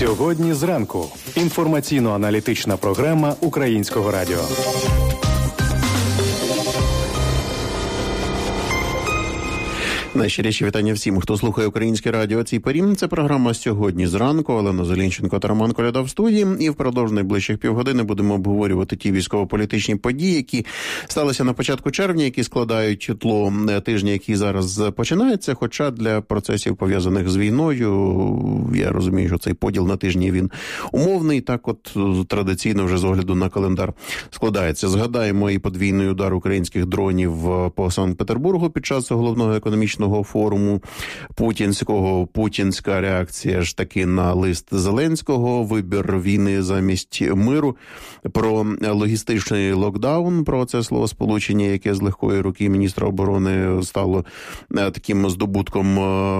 Сьогодні зранку. Інформаційно-аналітична програма Українського радіо. Найщиріші вітання всім, хто слухає Українське радіо. Цій порі. Це програма «Сьогодні зранку». Олена Зелінченко та Роман Коляда в студії. І впродовж найближчих півгодини будемо обговорювати ті військово-політичні події, які сталися на початку червня, які складають тло тижня, який зараз починається. Хоча для процесів, пов'язаних з війною, я розумію, що цей поділ на тижні, він умовний. Так от традиційно вже з огляду на календар складається. Згадаємо і подвійний удар українських дронів по Санкт-Петербургу під час головного економічного форуму путінського. Путінська реакція ж таки на лист Зеленського, вибір війни замість миру, про логістичний локдаун, про це словосполучення, яке з легкої руки міністра оборони стало таким здобутком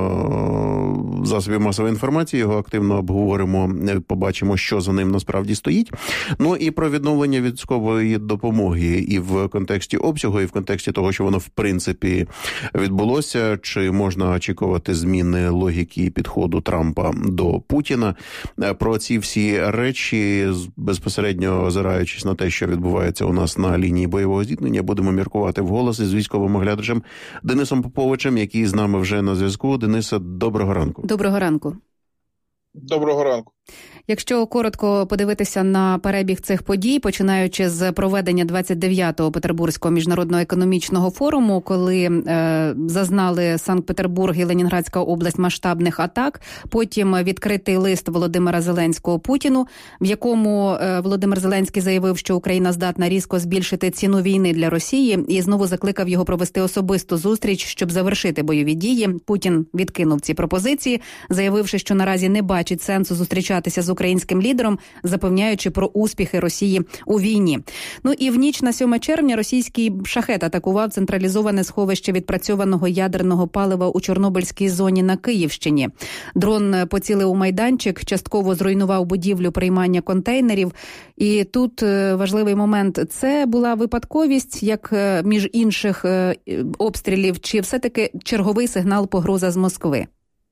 засобів масової інформації. Його активно обговоримо, побачимо, що за ним насправді стоїть. Ну і про відновлення військової допомоги і в контексті обсягу, і в контексті того, що воно в принципі відбулося. Чи можна очікувати зміни логіки і підходу Трампа до Путіна? Про ці всі речі, безпосередньо озираючись на те, що відбувається у нас на лінії бойового зіткнення, будемо міркувати вголос із військовим оглядачем Денисом Поповичем, який з нами вже на зв'язку. Денисе, доброго ранку. Доброго ранку. Доброго ранку. Якщо коротко подивитися на перебіг цих подій, починаючи з проведення 29-го Петербурзького міжнародного економічного форуму, коли зазнали Санкт-Петербург і Ленінградська область масштабних атак, потім відкритий лист Володимира Зеленського Путіну, в якому Володимир Зеленський заявив, що Україна здатна різко збільшити ціну війни для Росії і знову закликав його провести особисту зустріч, щоб завершити бойові дії. Путін відкинув ці пропозиції, заявивши, що наразі не бачить сенсу зустрічатися з українським лідером, запевняючи про успіхи Росії у війні. Ну і в ніч на 7 червня російський шахет атакував централізоване сховище відпрацьованого ядерного палива у Чорнобильській зоні на Київщині. Дрон поцілив у майданчик, частково зруйнував будівлю приймання контейнерів. І тут важливий момент – це була випадковість, як між інших обстрілів, чи все-таки черговий сигнал погроза з Москви?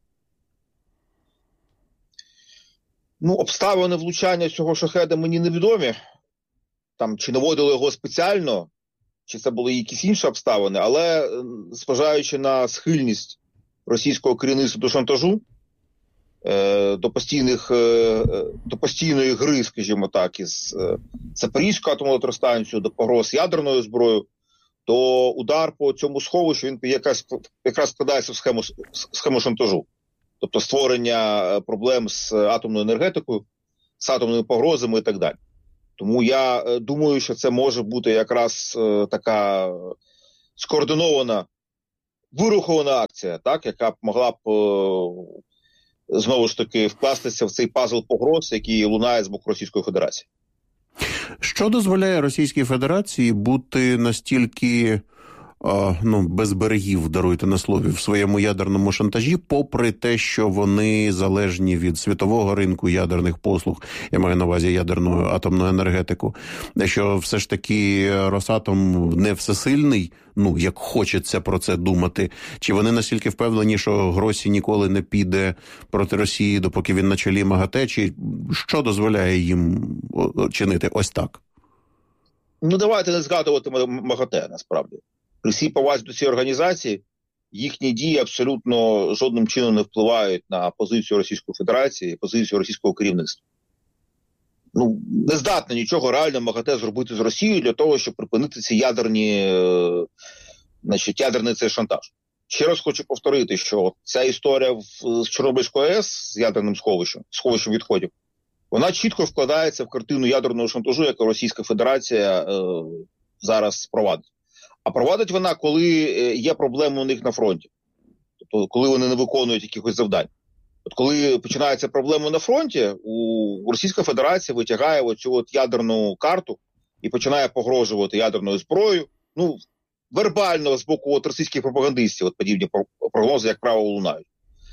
Обставини влучання цього шахеда мені невідомі. Там, чи наводили його спеціально, чи це були якісь інші обставини, але зважаючи на схильність російського керівництва до шантажу, до постійної гри, скажімо так, із Запорізькою атомною електростанцією, до погроз ядерною зброєю, то удар по цьому сховищу, він якраз складається в схему шантажу. Тобто створення проблем з атомною енергетикою, з атомними погрозами і так далі. Тому я думаю, що це може бути якраз така скоординована, вирухована акція, так, яка б могла б знову ж таки вкластися в цей пазл погроз, який лунає з боку Російської Федерації. Що дозволяє Російській Федерації бути настільки без берегів, даруйте на слові, в своєму ядерному шантажі, попри те, що вони залежні від світового ринку ядерних послуг, я маю на увазі ядерну атомну енергетику, що все ж таки Росатом не всесильний, як хочеться про це думати, чи вони настільки впевнені, що Гросі ніколи не піде проти Росії, допоки він на чолі МАГАТЕ, чи що дозволяє їм чинити ось так? Давайте не згадувати МАГАТЕ, насправді. При всій повазі до цієї організації, їхні дії абсолютно жодним чином не впливають на позицію Російської Федерації, позицію російського керівництва. Не здатне нічого реально МАГАТЕ зробити з Росією для того, щоб припинити ці ядерний цей шантаж. Ще раз хочу повторити, що ця історія з Чорнобильською АЕС, з ядерним сховищем відходів, вона чітко вкладається в картину ядерного шантажу, яку Російська Федерація зараз провадить. А провадить вона, коли є проблеми у них на фронті. Тобто, коли вони не виконують якихось завдань. От коли починаються проблеми на фронті, у Російська Федерація витягає оцю ядерну карту і починає погрожувати ядерною зброєю. Вербально з боку російських пропагандистів, подібні прогнози, як правило, лунають.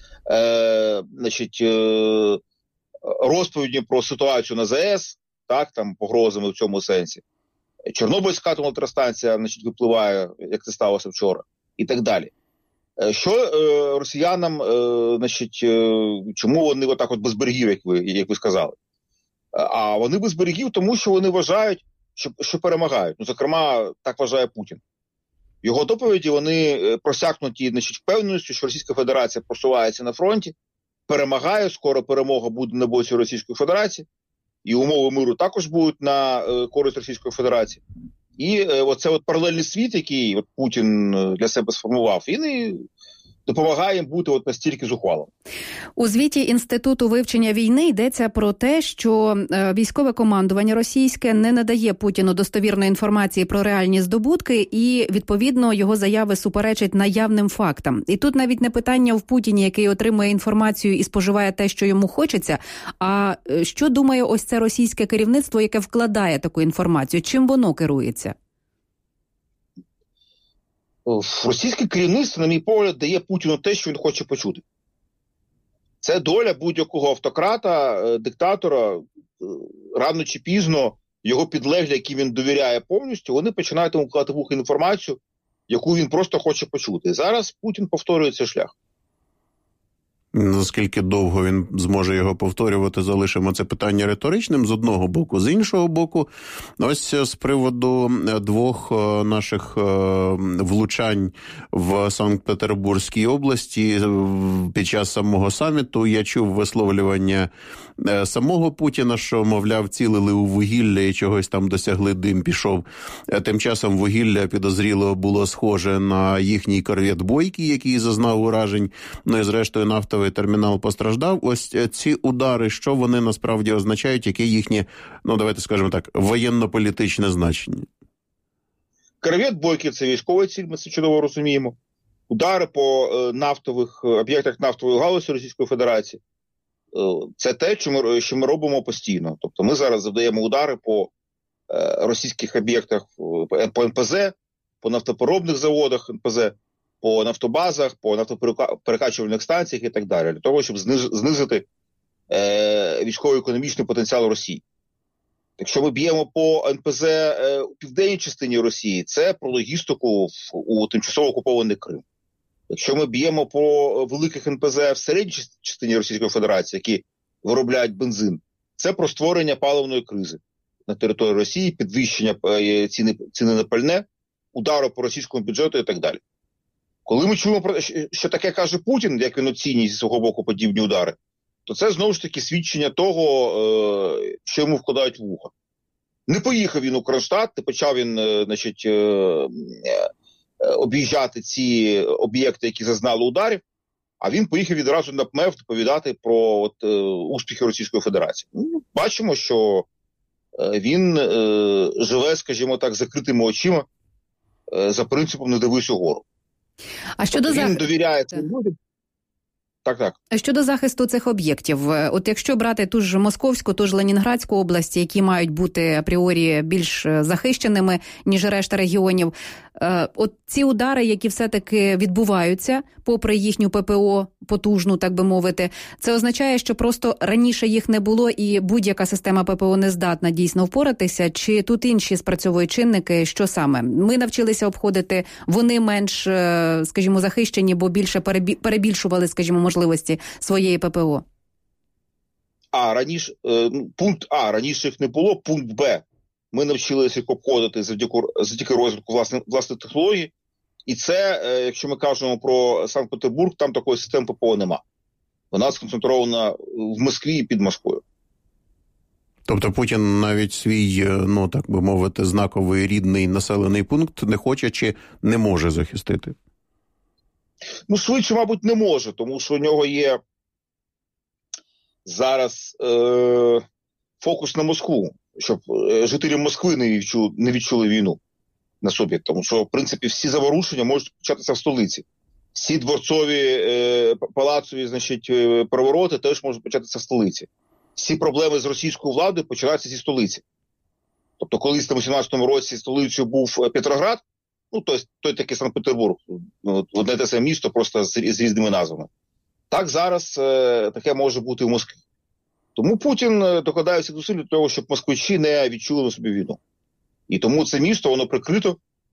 Розповіді про ситуацію на ЗАЕС, так, там погрозами в цьому сенсі. Чорнобильська атомна електростанція випливає, як це сталося вчора, і так далі. Що росіянам, значить, чому вони отак от без берегів, як ви сказали? А вони без берегів, тому що вони вважають, що перемагають. Ну, зокрема, так вважає Путін. Його доповіді, вони просякнуті, значить, впевненістю, що Російська Федерація просувається на фронті, перемагає, скоро перемога буде на боці Російської Федерації, і умови миру також будуть на користь Російської Федерації. І оце от паралельний світ, який от Путін для себе сформував, він і допомагає їм бути от настільки зухвалим. У звіті Інституту вивчення війни йдеться про те, що військове командування російське не надає Путіну достовірної інформації про реальні здобутки і, відповідно, його заяви суперечать наявним фактам. І тут навіть не питання в Путіні, який отримує інформацію і споживає те, що йому хочеться, а що думає ось це російське керівництво, яке вкладає таку інформацію? Чим воно керується? Російське керівництво, на мій погляд, дає Путіну те, що він хоче почути. Це доля будь-якого автократа, диктатора. Рано чи пізно його підлеглі, які він довіряє повністю, вони починають йому вкладати в ухо інформацію, яку він просто хоче почути. Зараз Путін повторює цей шлях. Наскільки довго він зможе його повторювати, залишимо це питання риторичним з одного боку. З іншого боку, ось з приводу двох наших влучань в Санкт-Петербурзькій області під час самого саміту я чув висловлювання самого Путіна, що, мовляв, цілили у вугілля і чогось там досягли, дим пішов. Тим часом вугілля, підозріло, було схоже на їхній корвет «Бойкий», який зазнав уражень, ну і зрештою нафтовий термінал постраждав. Ось ці удари, що вони насправді означають, яке їхнє, ну давайте скажемо так, воєнно-політичне значення? Корвет «Бойкий» – це військова ціль, ми це чудово розуміємо. Удари по нафтових об'єктах нафтової галузі Російської Федерації – це те, що ми робимо постійно. Тобто ми зараз завдаємо удари по російських об'єктах, по НПЗ, по нафтопереробних заводах НПЗ, по нафтобазах, по нафтоперекачувальних станціях і так далі, для того, щоб знизити військово-економічний потенціал Росії. Якщо ми б'ємо по НПЗ у південній частині Росії, це про логістику у тимчасово окупований Крим. Якщо ми б'ємо по великих НПЗ в середній частині Російської Федерації, які виробляють бензин, це про створення паливної кризи на території Росії, підвищення ціни на пальне, удару по російському бюджету і так далі. Коли ми чуємо про що таке каже Путін, як він оцінює зі свого боку подібні удари, то це знову ж таки свідчення того, що йому вкладають в вуха. Не поїхав він у Кронштадт, не почав він, значить, об'їжджати ці об'єкти, які зазнали ударів, а він поїхав відразу на ПМЕФ доповідати про успіхи Російської Федерації. Ну, бачимо, що він живе, скажімо так, закритими очима за принципом «не дивись угору». А щодо він довіряє цим людям. Так. Щодо захисту цих об'єктів, от якщо брати ту ж Московську, ту ж Ленінградську область, які мають бути апріорі більш захищеними, ніж решта регіонів, от ці удари, які все-таки відбуваються, попри їхню ППО потужну, так би мовити, це означає, що просто раніше їх не було і будь-яка система ППО не здатна дійсно впоратися, чи тут інші спрацьовують чинники, що саме? Ми навчилися обходити, вони менш, скажімо, захищені, бо більше перебільшували, скажімо, можливості своєї ППО. Пункт А, раніше їх не було, пункт Б. Ми навчилися їх обходити завдяки розвитку власних технологій. І це, якщо ми кажемо про Санкт-Петербург, там такої системи ППО нема. Вона сконцентрована в Москві і під Москвою. Тобто Путін навіть свій, ну так би мовити, знаковий рідний населений пункт не хоче чи не може захистити? Ну, швидше, мабуть, не може, тому що у нього є зараз фокус на Москву, щоб жителі Москви не відчули війну на собі. Тому що, в принципі, всі заворушення можуть початися в столиці. Всі дворцові, палацові, значить, перевороти теж можуть початися в столиці. Всі проблеми з російською владою починаються зі столиці. Тобто, колись на 18-му році столицею був Петроград, ну, той такий Санкт-Петербург, одне те саме місто, просто з різними назвами. Так зараз таке може бути в Москві. Тому Путін докладає всіх зусиль для того, щоб москвичі не відчули на собі війну. І тому це місто, воно прикрито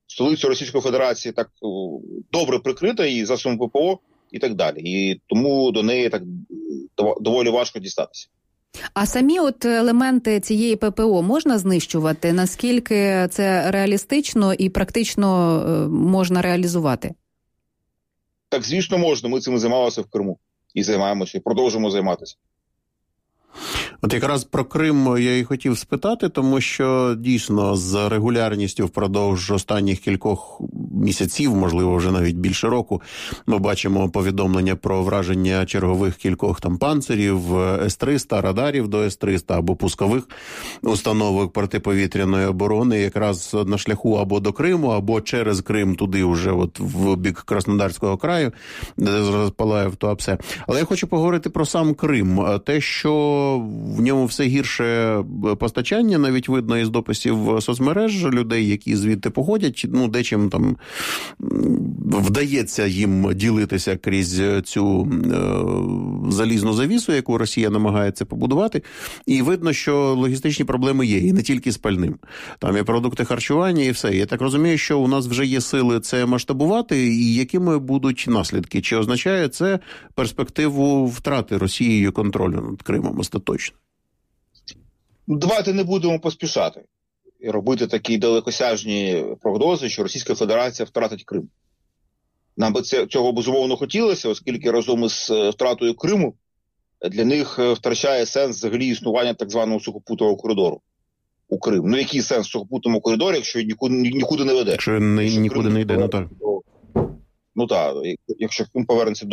столицю Російської Федерації так добре прикрита і засобами ППО і так далі. І тому до неї так доволі важко дістатися. А самі от елементи цієї ППО можна знищувати? Наскільки це реалістично і практично можна реалізувати? Так, звісно, можна. Ми цим займалися в Криму. І займаємося, і продовжуємо займатися. От якраз про Крим я і хотів спитати, тому що дійсно з регулярністю впродовж останніх кількох місяців, можливо, вже навіть більше року, ми бачимо повідомлення про враження чергових кількох там панцирів, С-300, радарів до С-300 або пускових установок протиповітряної оборони якраз на шляху або до Криму, або через Крим туди вже от в бік Краснодарського краю, де розпалає в Туапсе. Але я хочу поговорити про сам Крим. Те, що в ньому все гірше постачання, навіть видно із дописів соцмереж людей, які звідти походять, ну, дечим там вдається їм ділитися крізь цю залізну завісу, яку Росія намагається побудувати, і видно, що логістичні проблеми є, і не тільки з пальним. Там є продукти харчування і все. Я так розумію, що у нас вже є сили це масштабувати, і якими будуть наслідки? Чи означає це перспективу втрати Росією контролю над Кримом остаточно? Давайте не будемо поспішати і робити такі далекосяжні прогнози, що Російська Федерація втратить Крим. Нам би цього безумовно хотілося, оскільки разом із втратою Криму для них втрачає сенс взагалі існування так званого сухопутного коридору у Крим. Ну, який сенс в сухопутному коридорі, якщо нікуди не веде? Якщо нікуди не йде, ну так. Ну так, якщо Крим повернеться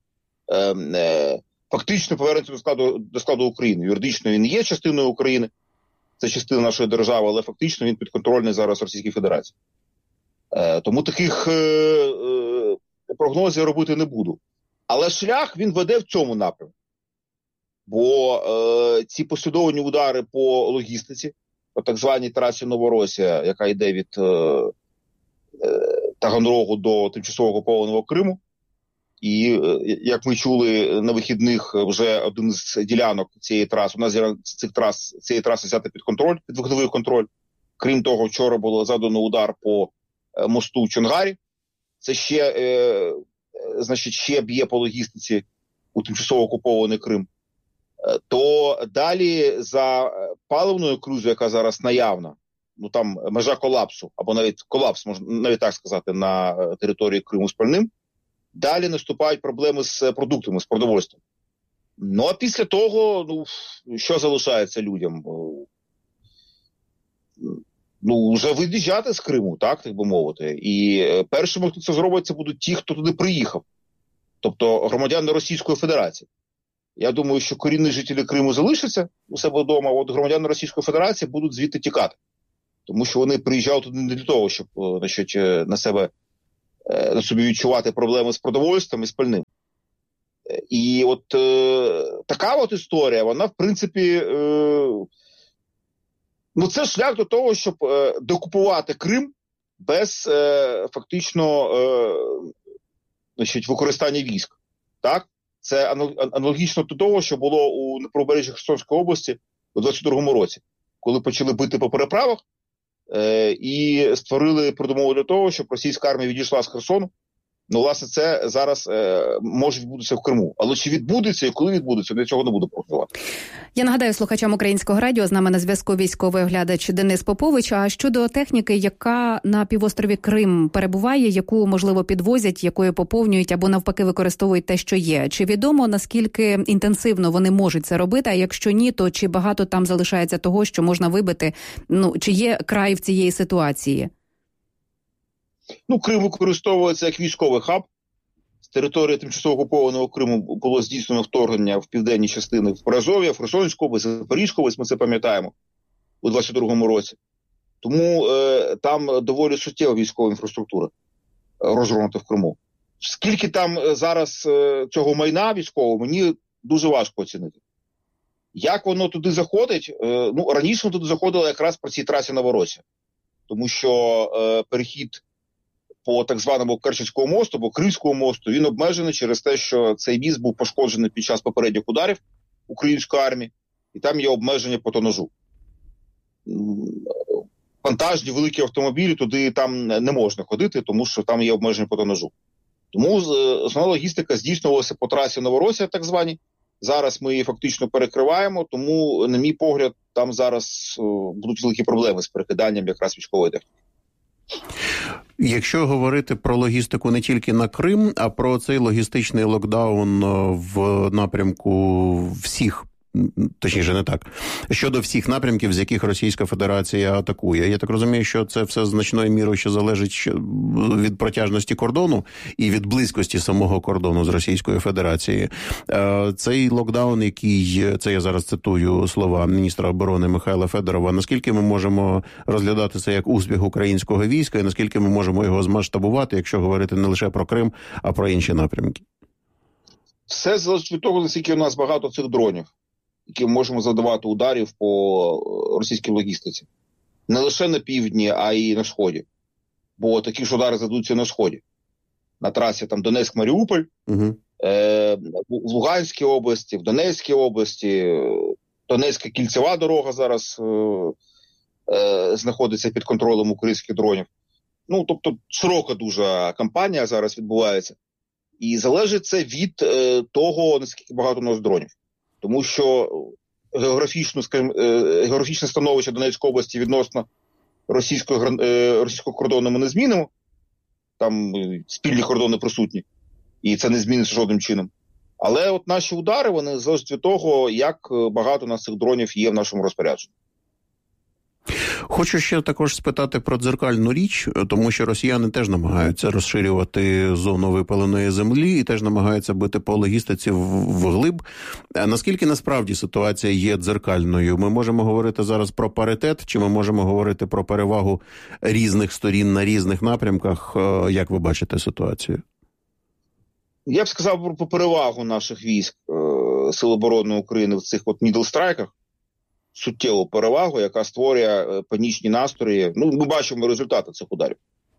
фактично повернеться до складу України. Юридично він є частиною України, це частина нашої держави, але фактично він підконтрольний зараз Російській Федерації. Тому таких прогнозів робити не буду. Але шлях він веде в цьому напрямку. Бо ці послідовні удари по логістиці, по так званій трасі Новоросія, яка йде від Таганрогу до тимчасово окупованого Криму, і, як ми чули на вихідних, вже один з ділянок цієї траси, у нас цієї траси взяти під контроль, під вогневий контроль. Крім того, вчора було задано удар по мосту Чонгарі. Це ще б'є по логістиці у тимчасово окупований Крим. То далі за паливною кризою, яка зараз наявна, ну там межа колапсу, або навіть колапс, можна навіть так сказати, на території Криму з пальним, далі наступають проблеми з продуктами, з продовольством. Ну, а після того, що залишається людям? Вже виїжджати з Криму, так би мовити. І першими, хто це зробить, це будуть ті, хто туди приїхав. Тобто громадяни Російської Федерації. Я думаю, що корінні жителі Криму залишаться у себе вдома, а от громадяни Російської Федерації будуть звідти тікати. Тому що вони приїжджали туди не для того, щоб на собі відчувати проблеми з продовольством і з пальним. І от така от історія, вона, в принципі, це шлях до того, щоб докупувати Крим без фактично використання військ. Так? Це аналогічно до того, що було у правобережжі Херсонської області у 22-му році, коли почали бити по переправах і створили передумови для того, щоб російська армія відійшла з Херсону. Власне, це зараз може відбутися в Криму. Але чи відбудеться і коли відбудеться, для цього не буду прогнозувати. Я нагадаю слухачам Українського радіо, з нами на зв'язку військовий оглядач Денис Попович. А щодо техніки, яка на півострові Крим перебуває, яку, можливо, підвозять, якою поповнюють або навпаки використовують те, що є. Чи відомо, наскільки інтенсивно вони можуть це робити, а якщо ні, то чи багато там залишається того, що можна вибити? Чи є край в цієї ситуації? Крим використовується як військовий хаб. З території тимчасово окупованого Криму було здійснено вторгнення в південні частини в Приазов'я, в Херсонську область, Запорізьку область, ми це пам'ятаємо, у 22-му році. Тому там доволі суттєва військова інфраструктура розгорнута в Криму. Скільки там зараз цього майна військового, мені дуже важко оцінити. Як воно туди заходить? Раніше воно туди заходило якраз по цій трасі Новоросія. Тому що перехід по так званому Керченському мосту, або Кримському мосту, він обмежений через те, що цей міст був пошкоджений під час попередніх ударів української армії, і там є обмеження по тонажу. вантажні великі автомобілі, туди там не можна ходити, тому що там є обмеження по тонажу. Тому основна логістика здійснювалася по трасі Новоросія, так званій. Зараз ми її фактично перекриваємо, тому, на мій погляд, там зараз будуть великі проблеми з перекиданням якраз військової техніки. Якщо говорити про логістику не тільки на Крим, а про цей логістичний локдаун в напрямку всіх, точніше не так, щодо всіх напрямків, з яких Російська Федерація атакує. Я так розумію, що це все значною мірою ще залежить від протяжності кордону і від близькості самого кордону з Російською Федерацією. Цей локдаун, який, це я зараз цитую слова міністра оборони Михайла Федорова, наскільки ми можемо розглядати це як успіх українського війська і наскільки ми можемо його змасштабувати, якщо говорити не лише про Крим, а про інші напрямки? Все залежить від того, наскільки у нас багато цих дронів, які ми можемо завдавати ударів по російській логістиці. Не лише на півдні, а й на сході. Бо такі ж удари задаються на сході. На трасі там Донецьк-Маріуполь, в Луганській області, в Донецькій області, Донецька кільцева дорога зараз знаходиться під контролем українських дронів. Ну, тобто, широка дуже кампанія зараз відбувається. І залежить це від того, наскільки багато у нас дронів. Тому що географічне становище Донецької області відносно російського кордону ми не змінимо. Там спільні кордони присутні. І це не зміниться жодним чином. Але от наші удари, вони залежать від того, як багато у нас цих дронів є в нашому розпорядженні. Хочу ще також спитати про дзеркальну річ, тому що росіяни теж намагаються розширювати зону випаленої землі і теж намагаються бити по логістиці вглиб. Наскільки насправді ситуація є дзеркальною? Ми можемо говорити зараз про паритет, чи ми можемо говорити про перевагу різних сторін на різних напрямках? Як ви бачите ситуацію? Я б сказав про перевагу наших військ Сил оборони України в цих от мідл-страйках. Суттєву перевагу, яка створює панічні настрої. Ну, ми бачимо результати цих ударів.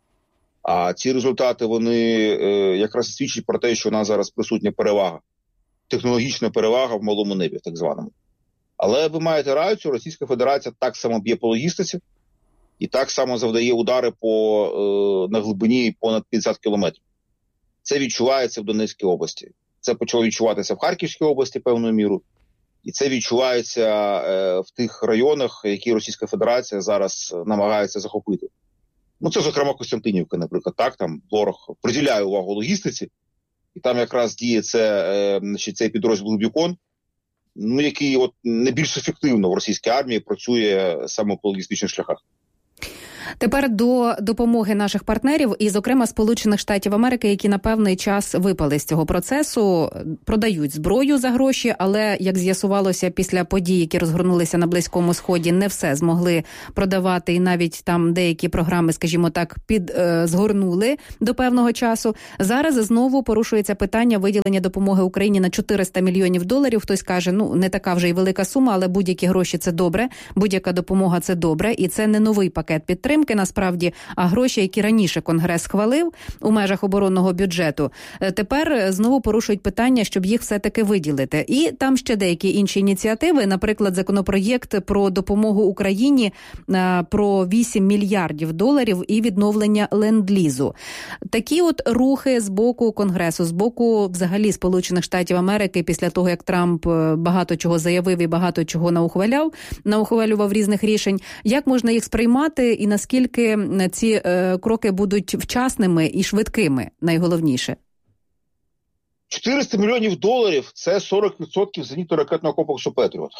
А ці результати, вони якраз свідчать про те, що у нас зараз присутня перевага. Технологічна перевага в малому небі, так званому. Але ви маєте рацію, Російська Федерація так само б'є по логістиці і так само завдає удари на глибині понад 50 кілометрів. Це відчувається в Донецькій області. Це почало відчуватися в Харківській області певною мірою. І це відчувається в тих районах, які Російська Федерація зараз намагається захопити. Ну, це, зокрема, Костянтинівка, наприклад, так, там ворог приділяє увагу логістиці, і там якраз діє цей підрозділ «Глубікон», ну, який от найбільш ефективно в російській армії працює саме по логістичних шляхах. Тепер до допомоги наших партнерів, і, зокрема, Сполучених Штатів Америки, які на певний час випали з цього процесу, продають зброю за гроші, але, як з'ясувалося після подій, які розгорнулися на Близькому Сході, не все змогли продавати, і навіть там деякі програми, скажімо так, згорнули до певного часу. Зараз знову порушується питання виділення допомоги Україні на $400 мільйонів. Хтось каже, ну, не така вже й велика сума, але будь-які гроші – це добре, будь-яка допомога – це добре, і це не новий пакет підтримки, насправді, а гроші, які раніше Конгрес схвалив у межах оборонного бюджету, тепер знову порушують питання, щоб їх все-таки виділити. І там ще деякі інші ініціативи, наприклад, законопроєкт про допомогу Україні про $8 мільярдів і відновлення ленд-лізу. Такі от рухи з боку Конгресу, з боку взагалі Сполучених Штатів Америки, після того, як Трамп багато чого заявив і багато чого наухвалював різних рішень, як можна їх сприймати і наскільки ці кроки будуть вчасними і швидкими, найголовніше? $400 мільйонів – це 40% зенітно-ракетного комплексу «Петріот».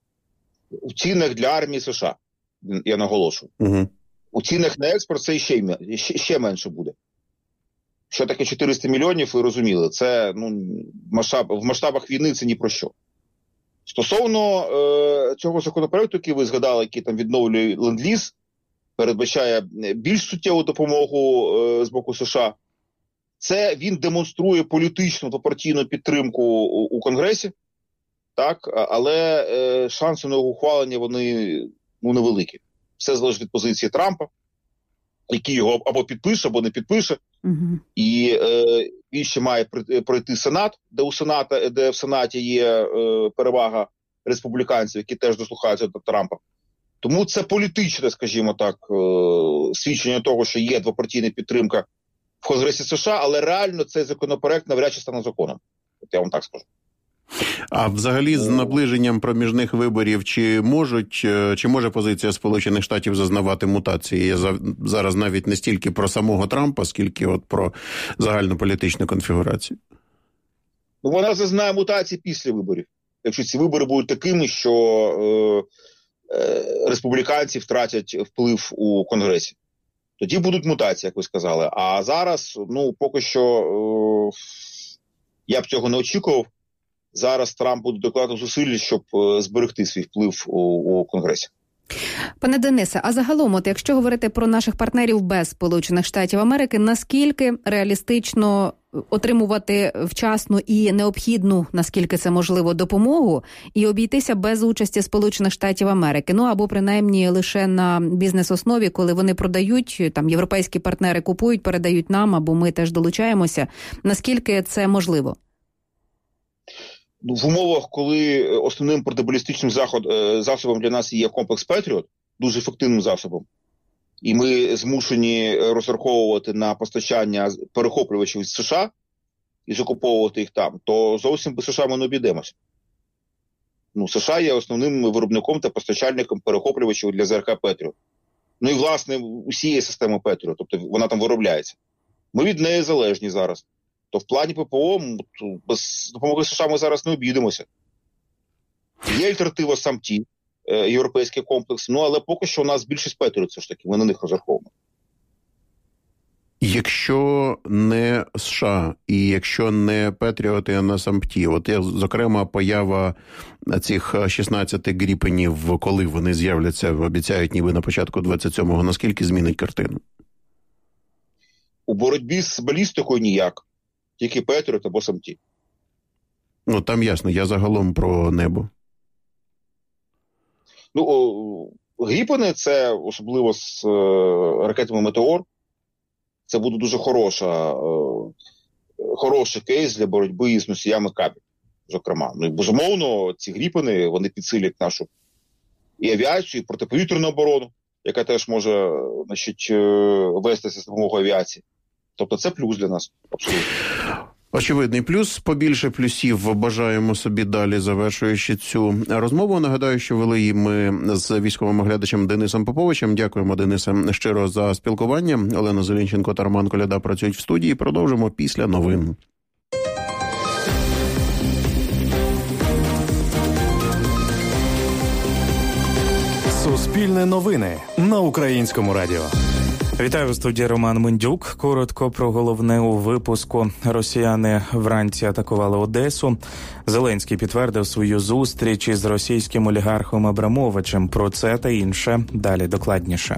У цінах для армії США, я наголошую. Угу. У цінах на експорт це ще менше буде. Що таке 400 мільйонів, ви розуміли, це в масштабах війни це ні про що. Стосовно цього законопроекту, який ви згадали, який там відновлює ленд-ліз, передбачає більш суттєву допомогу з боку США, це він демонструє політичну та партійну підтримку у Конгресі, так, але шанси на його ухвалення, вони невеликі. Все залежить від позиції Трампа, який його або підпише, або не підпише. Угу. І він ще має пройти Сенат, де в Сенаті є перевага республіканців, які теж дослухаються до Трампа. Тому це політичне, скажімо так, свідчення того, що є двопартійна підтримка в Конгресі США, але реально цей законопроект навряд чи стане законом. От я вам так скажу. А взагалі з наближенням проміжних виборів чи може позиція Сполучених Штатів зазнавати мутації? Я зараз навіть не стільки про самого Трампа, скільки от про загальну політичну конфігурацію. Ну, вона зазнає мутації після виборів. Якщо ці вибори будуть такими, що республіканці втратять вплив у Конгресі. Тоді будуть мутації, як ви сказали. А зараз, поки що я б цього не очікував. Зараз Трамп буде докладати зусиль, щоб зберегти свій вплив у Конгресі. Пане Денисе, а загалом, от якщо говорити про наших партнерів без Сполучених Штатів Америки, наскільки реалістично отримувати вчасну і необхідну, наскільки це можливо, допомогу і обійтися без участі Сполучених Штатів Америки? Або принаймні лише на бізнес-основі, коли вони продають, там європейські партнери купують, передають нам, або ми теж долучаємося. Наскільки це можливо? В умовах, коли основним протибалістичним засобом для нас є комплекс Петріот, дуже ефективним засобом, і ми змушені розраховувати на постачання перехоплювачів з США і закуповувати їх там, то зовсім без США ми не обійдемося. США є основним виробником та постачальником перехоплювачів для ЗРК Петріот. І, власне, усієї системи Петріот, тобто вона там виробляється. Ми від неї залежні зараз. То в плані ППО без допомоги США ми зараз не обійдемося. Є альтернатива САМТі, європейський комплекс, але поки що у нас більшість Петріот, все ж таки, ми на них розраховуємо. Якщо не США і якщо не Петріоти, а на САМТі, от є, зокрема, поява цих 16 Гріпенів, коли вони з'являться, обіцяють ніби на початку 27-го, наскільки змінить картину? У боротьбі з балістикою ніяк. Тільки Петріот або САМТі. Там ясно, я загалом про небо. Гріпени – це особливо з ракетами «Метеор». Це буде дуже хороший кейс для боротьби з носіями кабів, зокрема. І, безумовно, ці Гріпени, вони підсилять нашу і авіацію, і протиповітряну оборону, яка теж може, вестися з допомогою авіації. Тобто це плюс для нас, абсолютно. Очевидний плюс. Побільше плюсів бажаємо собі далі, завершуючи цю розмову. Нагадаю, що вели її ми з військовим оглядачем Денисом Поповичем. Дякуємо, Денисе, щиро за спілкування. Олена Зеленченко та Роман Коляда працюють в студії. Продовжимо після новин. Суспільне новини на Українському радіо. Вітаю, у студії Роман Мендюк. Коротко про головне у випуску. Росіяни вранці атакували Одесу. Зеленський підтвердив свою зустріч із російським олігархом Абрамовичем. Про це та інше далі докладніше.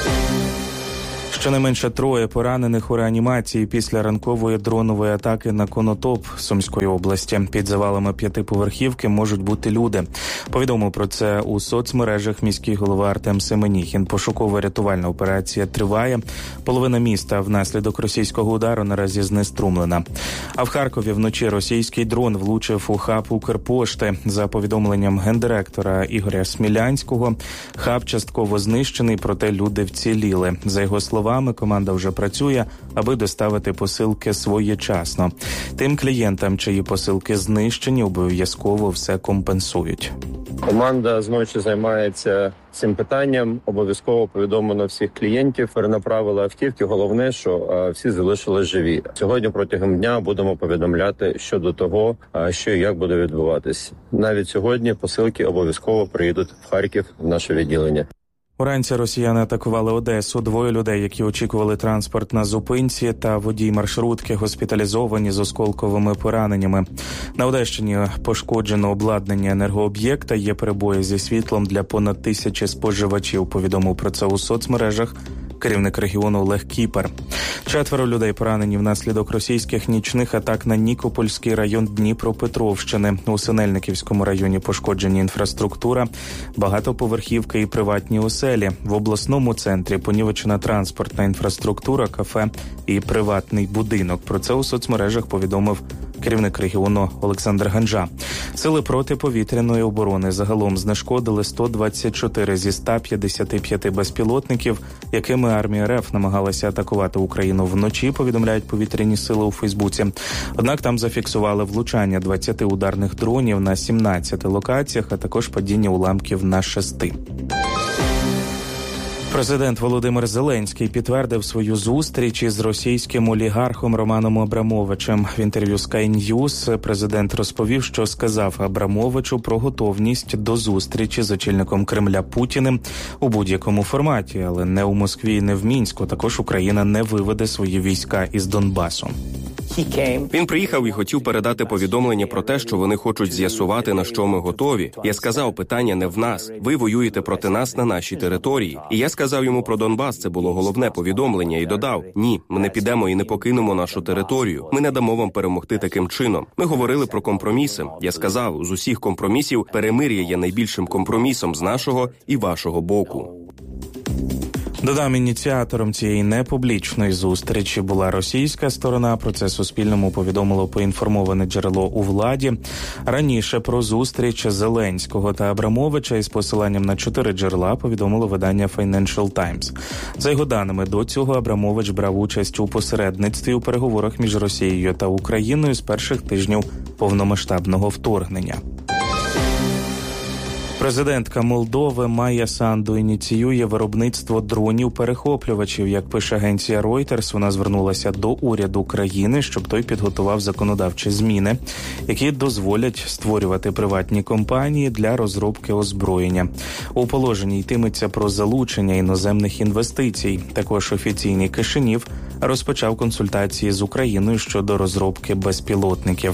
Щонайменше 3 поранених у реанімації після ранкової дронової атаки на Конотоп Сумської області. Під завалами 5-поверхівки можуть бути люди. Повідомив про це у соцмережах міський голова Артем Семеніхін. Пошуково-рятувальна операція триває. Половина міста внаслідок російського удару наразі знеструмлена. А в Харкові вночі російський дрон влучив у хаб Укрпошти. За повідомленням гендиректора Ігоря Смілянського, хаб частково знищений, проте люди вціліли. За його словами, команда вже працює, аби доставити посилки своєчасно. Тим клієнтам, чиї посилки знищені, обов'язково все компенсують. Команда зночі займається цим питанням. Обов'язково повідомлено всіх клієнтів, перенаправили автівки. Головне, що всі залишились живі. Сьогодні протягом дня будемо повідомляти щодо того, що і як буде відбуватись. Навіть сьогодні посилки обов'язково приїдуть в Харків, в наше відділення. Уранці росіяни атакували Одесу. 2 людей, які очікували транспорт на зупинці, та водій маршрутки госпіталізовані з осколковими пораненнями. На Одещині пошкоджено обладнання енергооб'єкта, є перебої зі світлом для понад 1000 споживачів. Повідомив про це у соцмережах керівник регіону Олег Кіпер. 4 людей поранені внаслідок російських нічних атак на Нікопольський район Дніпропетровщини. У Синельниківському районі пошкоджені інфраструктура, багатоповерхівки і приватні оселі. В обласному центрі понівечена транспортна інфраструктура, кафе і приватний будинок. Про це у соцмережах повідомив керівник регіону Олександр Ганжа. Сили протиповітряної оборони загалом знешкодили 124 зі 155 безпілотників, якими армія РФ намагалася атакувати Україну вночі, повідомляють повітряні сили у Фейсбуці. Однак там зафіксували влучання 20 ударних дронів на 17 локаціях, а також падіння уламків на 6. Президент Володимир Зеленський підтвердив свою зустріч із російським олігархом Романом Абрамовичем. В інтерв'ю Sky News президент розповів, що сказав Абрамовичу про готовність до зустрічі з очільником Кремля Путіним у будь-якому форматі, але не у Москві і не в Мінську. Також Україна не виведе свої війська із Донбасу. Він приїхав і хотів передати повідомлення про те, що вони хочуть з'ясувати, на що ми готові. Я сказав, питання не в нас. Ви воюєте проти нас на нашій території. І я сказав йому про Донбас, це було головне повідомлення, і додав: ні, ми не підемо і не покинемо нашу територію. Ми не дамо вам перемогти таким чином. Ми говорили про компроміси. Я сказав, з усіх компромісів перемир'я є найбільшим компромісом з нашого і вашого боку. Додам, ініціатором цієї непублічної зустрічі була російська сторона. Про це Суспільному повідомило поінформоване джерело у владі. Раніше про зустріч Зеленського та Абрамовича із посиланням на 4 джерела повідомило видання Financial Times. За його даними, до цього Абрамович брав участь у посередництві у переговорах між Росією та Україною з перших тижнів повномасштабного вторгнення. Президентка Молдови Майя Санду ініціює виробництво дронів-перехоплювачів. Як пише агенція Reuters, вона звернулася до уряду країни, щоб той підготував законодавчі зміни, які дозволять створювати приватні компанії для розробки озброєння. У положенні йтиметься про залучення іноземних інвестицій. Також офіційний Кишинів розпочав консультації з Україною щодо розробки безпілотників.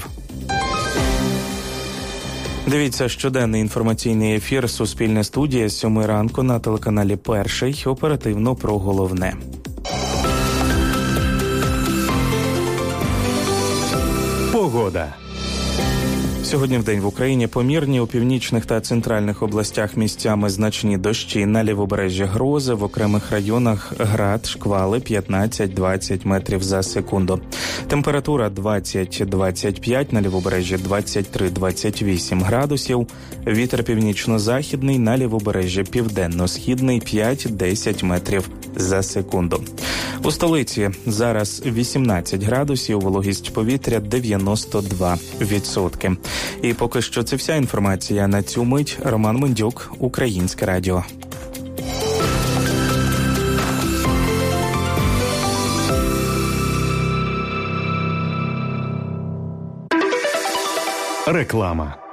Дивіться щоденний інформаційний ефір «Суспільне студія» з 7 ранку на телеканалі «Перший». Оперативно про головне. Погода. Сьогодні вдень в Україні помірні, у північних та центральних областях місцями значні дощі, на лівобережжі грози, в окремих районах град, шквали 15-20 метрів за секунду. Температура 20-25, на лівобережжі 23-28 градусів, вітер північно-західний, на лівобережжі південно-східний 5-10 метрів за секунду. У столиці зараз 18 градусів, вологість повітря 92%. І поки що це вся інформація на цю мить. Роман Мендюк, Українське радіо. Реклама.